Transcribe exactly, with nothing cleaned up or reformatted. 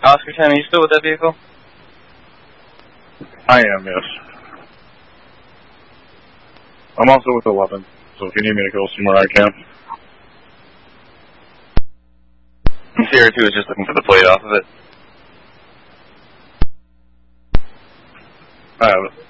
Oscar ten, are you still with that vehicle? I am, yes. I'm also with eleven, so if you need me to go somewhere, I can. Sierra two is just looking for the plate off of it. I have it.